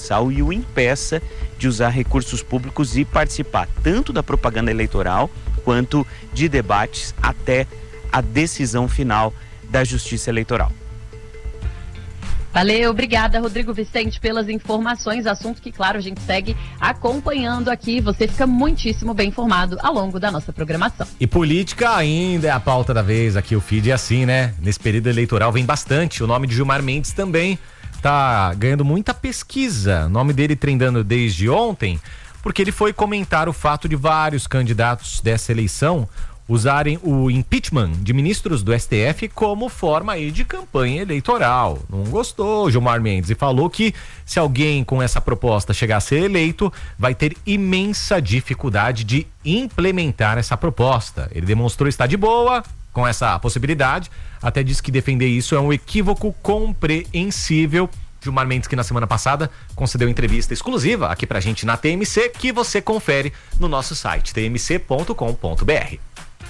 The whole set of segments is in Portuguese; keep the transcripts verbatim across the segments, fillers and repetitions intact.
mensal e o impeça de usar recursos públicos e participar tanto da propaganda eleitoral quanto de debates até a decisão final da Justiça Eleitoral. Valeu, obrigada, Rodrigo Vicente, pelas informações, assunto que, claro, a gente segue acompanhando aqui. Você fica muitíssimo bem informado ao longo da nossa programação. E política ainda é a pauta da vez, aqui o feed é assim, né? Nesse período eleitoral vem bastante, o nome de Gilmar Mendes também tá ganhando muita pesquisa, o nome dele trendando desde ontem, porque ele foi comentar o fato de vários candidatos dessa eleição usarem o impeachment de ministros do S T F como forma aí de campanha eleitoral. Não gostou Gilmar Mendes e falou que se alguém com essa proposta chegar a ser eleito, vai ter imensa dificuldade de implementar essa proposta. Ele demonstrou estar de boa com essa possibilidade, até disse que defender isso é um equívoco compreensível. Gilmar Mendes, que na semana passada concedeu entrevista exclusiva aqui pra gente na T M C, que você confere no nosso site t m c ponto com ponto b r.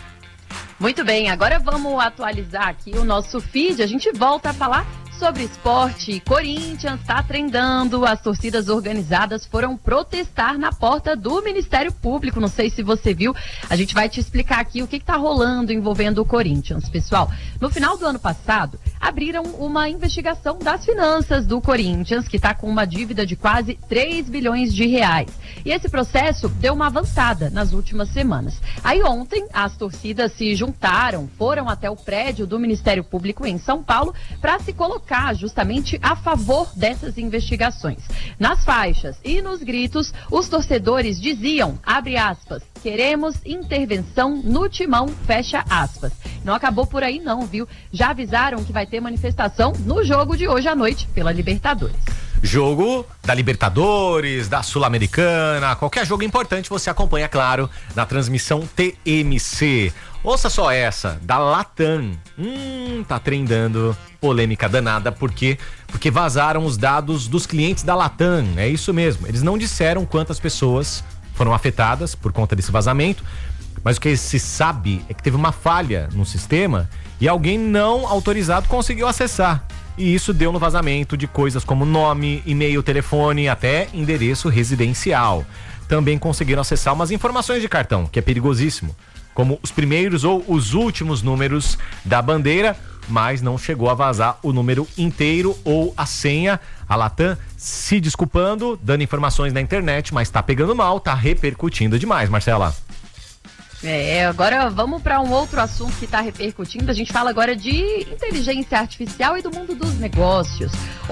Muito bem, agora vamos atualizar aqui o nosso feed. A gente volta a falar sobre esporte. Corinthians está trendando, as torcidas organizadas foram protestar na porta do Ministério Público. Não sei se você viu, a gente vai te explicar aqui o que está rolando envolvendo o Corinthians. Pessoal, no final do ano passado, abriram uma investigação das finanças do Corinthians, que está com uma dívida de quase três bilhões de reais. E esse processo deu uma avançada nas últimas semanas. Aí ontem, as torcidas se juntaram, foram até o prédio do Ministério Público em São Paulo para se colocar justamente a favor dessas investigações. Nas faixas e nos gritos, os torcedores diziam, abre aspas, queremos intervenção no timão, fecha aspas. Não acabou por aí não, viu? Já avisaram que vai ter manifestação no jogo de hoje à noite pela Libertadores. Jogo da Libertadores, da Sul-Americana, qualquer jogo importante você acompanha, claro, na transmissão T M C. Ouça só essa, da Latam. Hum, tá trendando, polêmica danada, por quê? Porque vazaram os dados dos clientes da Latam, é isso mesmo. Eles não disseram quantas pessoas foram afetadas por conta desse vazamento, mas o que se sabe é que teve uma falha no sistema e alguém não autorizado conseguiu acessar. E isso deu no vazamento de coisas como nome, e-mail, telefone, até endereço residencial. Também conseguiram acessar umas informações de cartão, que é perigosíssimo, como os primeiros ou os últimos números da bandeira, mas não chegou a vazar o número inteiro ou a senha. A Latam se desculpando, dando informações na internet, mas tá pegando mal, tá repercutindo demais, Marcela. É, agora vamos para um outro assunto que está repercutindo. A gente fala agora de inteligência artificial e do mundo dos negócios.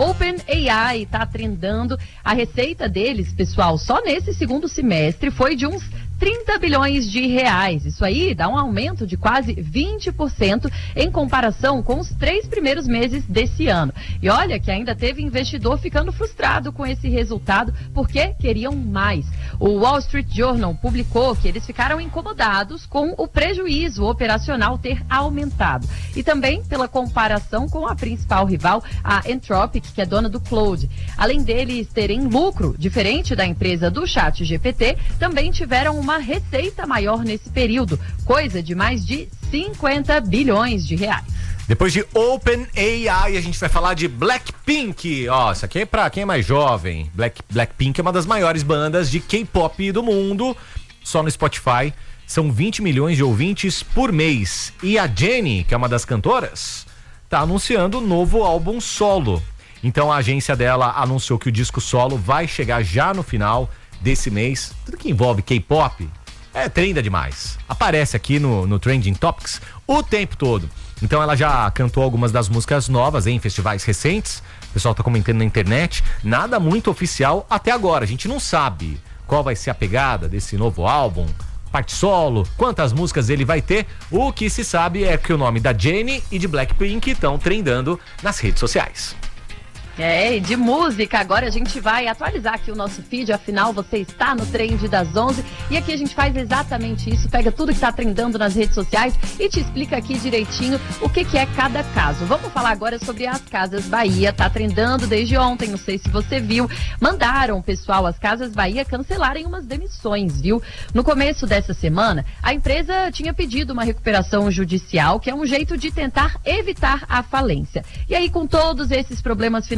OpenAI está trendando. A receita deles, pessoal, só nesse segundo semestre foi de uns trinta bilhões de reais. Isso aí dá um aumento de quase vinte por cento em comparação com os três primeiros meses desse ano. E olha que ainda teve investidor ficando frustrado com esse resultado porque queriam mais. O Wall Street Journal publicou que eles ficaram incomodados com o prejuízo operacional ter aumentado. E também pela comparação com a principal rival, a Anthropic, que é dona do Claude. Além deles terem lucro diferente da empresa do ChatGPT, também tiveram uma receita maior nesse período, coisa de mais de cinquenta bilhões de reais. Depois de OpenAI, a gente vai falar de Blackpink. Ó, isso aqui é pra quem é mais jovem. Black, Blackpink é uma das maiores bandas de K-pop do mundo. Só no Spotify são vinte milhões de ouvintes por mês. E a Jennie, que é uma das cantoras, tá anunciando um novo álbum solo. Então a agência dela anunciou que o disco solo vai chegar já no final desse mês. Tudo que envolve K-pop é trenda demais. Aparece aqui no, no Trending Topics o tempo todo. Então ela já cantou algumas das músicas novas em festivais recentes. O pessoal tá comentando na internet. Nada muito oficial até agora. A gente não sabe qual vai ser a pegada desse novo álbum, parte solo, quantas músicas ele vai ter. O que se sabe é que o nome da Jennie e de Blackpink estão trendando nas redes sociais. É, e de música, agora a gente vai atualizar aqui o nosso feed, afinal você está no Trend das onze e aqui a gente faz exatamente isso, pega tudo que está trendando nas redes sociais e te explica aqui direitinho o que, que é cada caso. Vamos falar agora sobre as Casas Bahia, tá trendando desde ontem, não sei se você viu, mandaram, pessoal, as Casas Bahia cancelarem umas demissões, viu? No começo dessa semana, a empresa tinha pedido uma recuperação judicial, que é um jeito de tentar evitar a falência. E aí, com todos esses problemas financeiros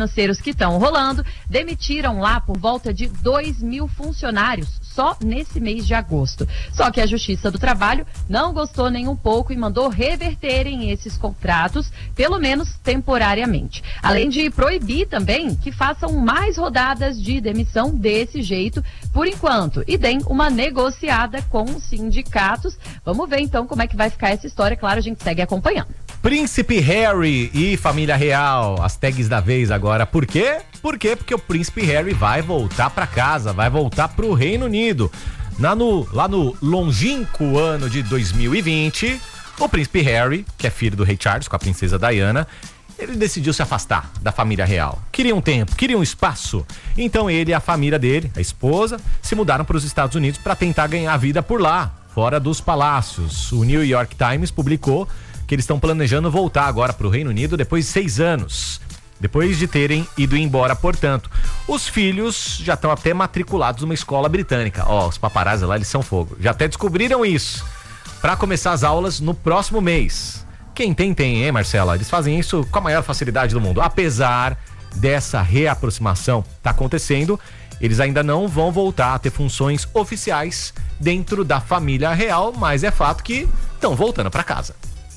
financeiros que estão rolando, demitiram lá por volta de dois mil funcionários só nesse mês de agosto. Só que a Justiça do Trabalho não gostou nem um pouco e mandou reverterem esses contratos, pelo menos temporariamente. Além de proibir também que façam mais rodadas de demissão desse jeito, por enquanto, e deem uma negociada com os sindicatos. Vamos ver então como é que vai ficar essa história. Claro, a gente segue acompanhando. Príncipe Harry e família real, as tags da vez agora. Por quê? Por quê? Porque o Príncipe Harry vai voltar pra casa, vai voltar pro Reino Unido. Na no, lá no longínquo ano de dois mil e vinte, o Príncipe Harry, que é filho do Rei Charles com a Princesa Diana, ele decidiu se afastar da família real. Queria um tempo, queria um espaço. Então ele e a família dele, a esposa, se mudaram para os Estados Unidos para tentar ganhar a vida por lá, fora dos palácios. O New York Times publicou que eles estão planejando voltar agora para o Reino Unido depois de seis anos. Depois de terem ido embora, portanto. Os filhos já estão até matriculados numa escola britânica. Ó, os paparazzi lá, eles são fogo. Já até descobriram isso. Para começar as aulas no próximo mês. Quem tem, tem, hein, Marcela? Eles fazem isso com a maior facilidade do mundo. Apesar dessa reaproximação tá acontecendo, eles ainda não vão voltar a ter funções oficiais dentro da família real, mas é fato que estão voltando para casa.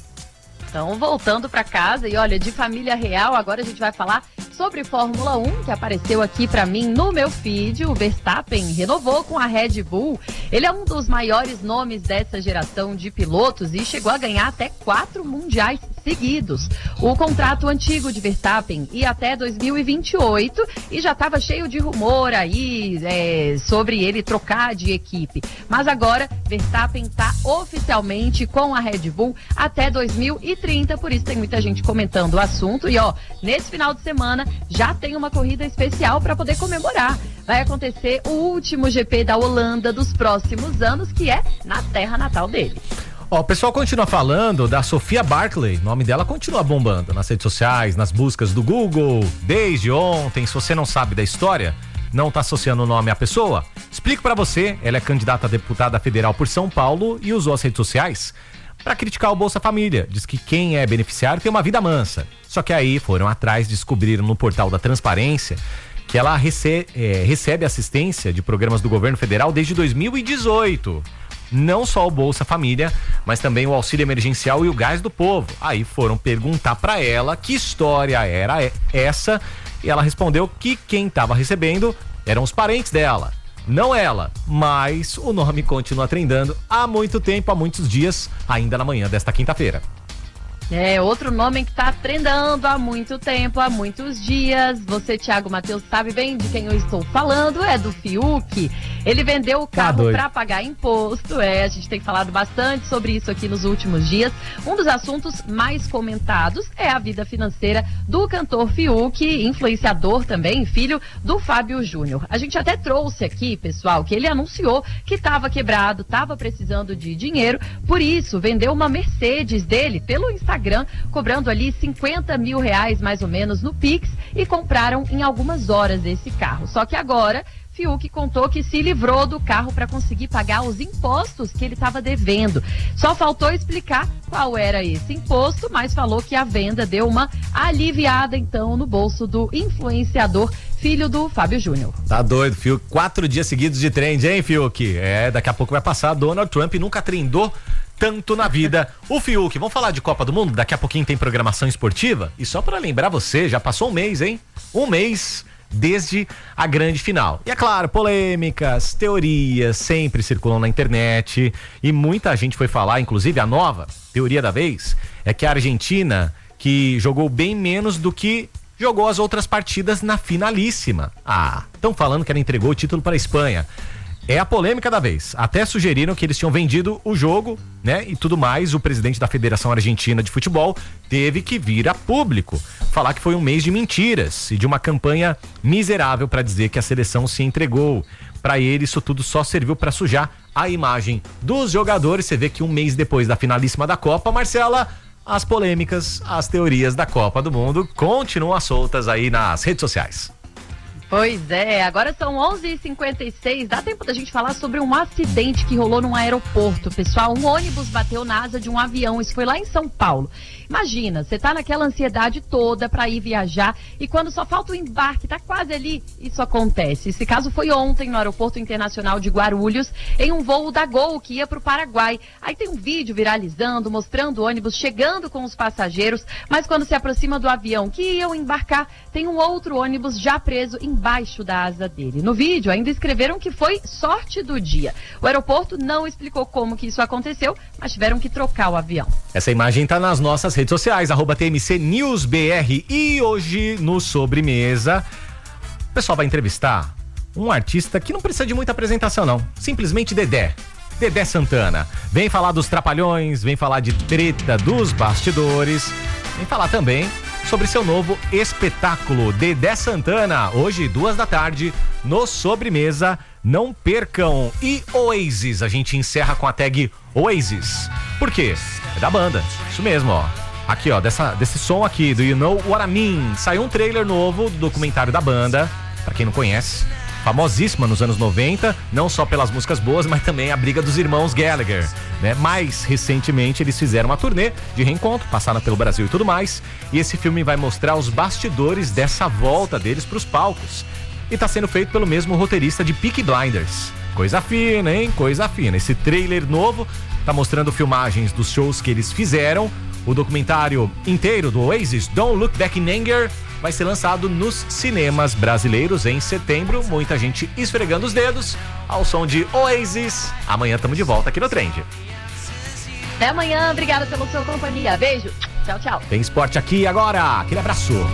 Então, voltando para casa, e olha, de família real, agora a gente vai falar sobre Fórmula um, que apareceu aqui para mim no meu feed. O Verstappen renovou com a Red Bull. Ele é um dos maiores nomes dessa geração de pilotos e chegou a ganhar até quatro mundiais seguidos. O contrato antigo de Verstappen ia até dois mil e vinte e oito e já estava cheio de rumor aí é, sobre ele trocar de equipe. Mas agora, Verstappen está oficialmente com a Red Bull até dois mil e trinta, por isso tem muita gente comentando o assunto. E ó, nesse final de semana já tem uma corrida especial para poder comemorar. Vai acontecer o último G P da Holanda dos próximos anos, que é na terra natal dele. Ó, o pessoal continua falando da Sofia Barclay, o nome dela continua bombando nas redes sociais, nas buscas do Google, desde ontem. Se você não sabe da história, não tá associando o nome à pessoa, explico para você. Ela é candidata a deputada federal por São Paulo e usou as redes sociais para criticar o Bolsa Família. Diz que quem é beneficiário tem uma vida mansa. Só que aí foram atrás, descobriram no portal da Transparência que ela recebe, é, recebe assistência de programas do governo federal desde dois mil e dezoito. Não só o Bolsa Família, mas também o auxílio emergencial e o gás do povo. Aí foram perguntar para ela que história era essa e ela respondeu que quem estava recebendo eram os parentes dela. Não ela, mas o nome continua trendando há muito tempo, há muitos dias, ainda na manhã desta quinta-feira. É, outro nome que tá trendando há muito tempo, há muitos dias. Você, Thiago Matheus, sabe bem de quem eu estou falando, é do Fiuk. Ele vendeu o carro tá para pagar imposto. É, a gente tem falado bastante sobre isso aqui nos últimos dias. Um dos assuntos mais comentados é a vida financeira do cantor Fiuk, influenciador também, filho do Fábio Júnior. A gente até trouxe aqui, pessoal, que ele anunciou que estava quebrado, estava precisando de dinheiro, por isso vendeu uma Mercedes dele pelo Instagram, cobrando ali cinquenta mil reais mais ou menos no Pix, e compraram em algumas horas esse carro. Só que agora Fiuk contou que se livrou do carro para conseguir pagar os impostos que ele estava devendo. Só faltou explicar qual era esse imposto, mas falou que a venda deu uma aliviada então no bolso do influenciador, filho do Fábio Júnior. Tá doido, Fiuk. Quatro dias seguidos de trend, hein, Fiuk? É, daqui a pouco vai passar. Donald Trump nunca trendou tanto na vida. O Fiuk, vamos falar de Copa do Mundo? Daqui a pouquinho tem programação esportiva. E só para lembrar você, já passou um mês, hein? Um mês desde a grande final. E é claro, polêmicas, teorias sempre circulam na internet e muita gente foi falar, inclusive a nova teoria da vez é que a Argentina, que jogou bem menos do que jogou as outras partidas na finalíssima. Ah, estão falando que ela entregou o título para a Espanha. É a polêmica da vez. Até sugeriram que eles tinham vendido o jogo, né? E tudo mais. O presidente da Federação Argentina de Futebol teve que vir a público falar que foi um mês de mentiras e de uma campanha miserável para dizer que a seleção se entregou. Para ele, isso tudo só serviu para sujar a imagem dos jogadores. Você vê que um mês depois da finalíssima da Copa, Marcela, as polêmicas, as teorias da Copa do Mundo continuam soltas aí nas redes sociais. Pois é, agora são onze e cinquenta e seis, dá tempo da gente falar sobre um acidente que rolou num aeroporto, pessoal. Um ônibus bateu na asa de um avião, isso foi lá em São Paulo. Imagina, você tá naquela ansiedade toda para ir viajar e quando só falta o embarque, tá quase ali, isso acontece. Esse caso foi ontem no Aeroporto Internacional de Guarulhos, em um voo da Gol que ia pro Paraguai. Aí tem um vídeo viralizando, mostrando o ônibus chegando com os passageiros, mas quando se aproxima do avião que iam embarcar, tem um outro ônibus já preso embaixo da asa dele. No vídeo ainda escreveram que foi sorte do dia. O aeroporto não explicou como que isso aconteceu, mas tiveram que trocar o avião. Essa imagem tá nas nossas redes sociais, arroba T M C News B R. E hoje, no Sobremesa, o pessoal vai entrevistar um artista que não precisa de muita apresentação, não. Simplesmente Dedé. Dedé Santana. Vem falar dos trapalhões, vem falar de treta dos bastidores, vem falar também sobre seu novo espetáculo, Dedé Santana, hoje, duas da tarde, no Sobremesa. Não percam. E Oasis, a gente encerra com a tag Oasis. Por quê? É da banda, isso mesmo, ó. Aqui, ó, dessa, desse som aqui, do You Know What I Mean. Saiu um trailer novo do documentário da banda, pra quem não conhece, famosíssima nos anos noventa, não só pelas músicas boas, mas também a briga dos irmãos Gallagher, né? Mais recentemente eles fizeram uma turnê de reencontro, passaram pelo Brasil e tudo mais, e esse filme vai mostrar os bastidores dessa volta deles pros palcos. E tá sendo feito pelo mesmo roteirista de Peaky Blinders. Coisa fina, hein? Coisa fina. Esse trailer novo tá mostrando filmagens dos shows que eles fizeram. O documentário inteiro do Oasis, Don't Look Back in Anger, vai ser lançado nos cinemas brasileiros em setembro. Muita gente esfregando os dedos ao som de Oasis. Amanhã estamos de volta aqui no Trend. Até amanhã, obrigada pela sua companhia. Beijo, tchau, tchau. Tem esporte aqui agora. Aquele abraço.